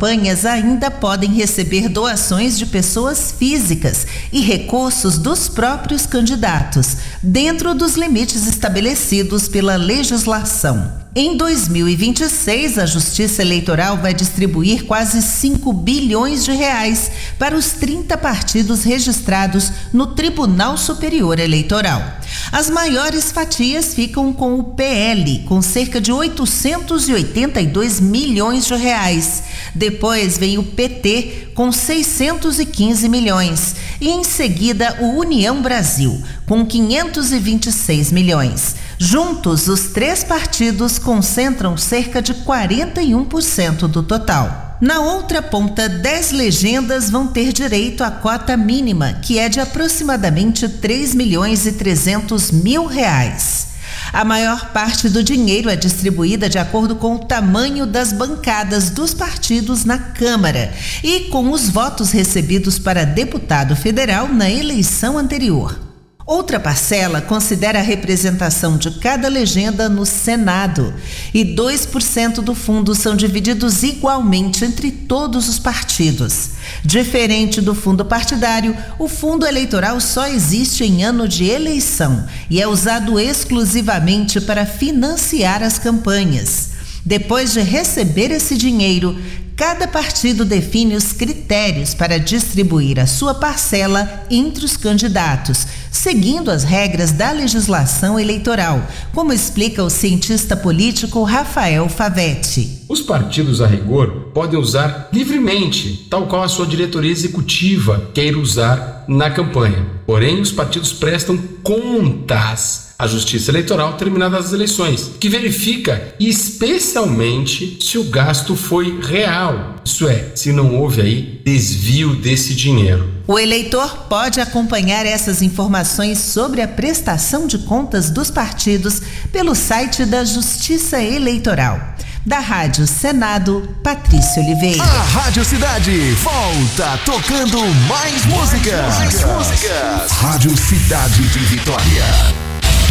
campanhas ainda podem receber doações de pessoas físicas e recursos dos próprios candidatos, dentro dos limites estabelecidos pela legislação. Em 2026, a Justiça Eleitoral vai distribuir quase 5 bilhões de reais para os 30 partidos registrados no Tribunal Superior Eleitoral. As maiores fatias ficam com o PL, com cerca de 882 milhões de reais. Depois vem o PT, com 615 milhões. E em seguida, o União Brasil, com 526 milhões. Juntos, os três partidos concentram cerca de 41% do total. Na outra ponta, 10 legendas vão ter direito à cota mínima, que é de aproximadamente 3 milhões e 300 mil reais. A maior parte do dinheiro é distribuída de acordo com o tamanho das bancadas dos partidos na Câmara e com os votos recebidos para deputado federal na eleição anterior. Outra parcela considera a representação de cada legenda no Senado e 2% do fundo são divididos igualmente entre todos os partidos. Diferente do fundo partidário, o fundo eleitoral só existe em ano de eleição e é usado exclusivamente para financiar as campanhas. Depois de receber esse dinheiro, cada partido define os critérios para distribuir a sua parcela entre os candidatos, seguindo as regras da legislação eleitoral, como explica o cientista político Rafael Favetti. Os partidos, a rigor, podem usar livremente, tal qual a sua diretoria executiva quer usar na campanha. Porém, os partidos prestam contas à Justiça Eleitoral terminadas as eleições, que verifica especialmente se o gasto foi real, isso é, se não houve aí desvio desse dinheiro. O eleitor pode acompanhar essas informações sobre a prestação de contas dos partidos pelo site da Justiça Eleitoral. Da Rádio Senado, Patrícia Oliveira. A Rádio Cidade volta tocando mais músicas. Rádio Cidade de Vitória.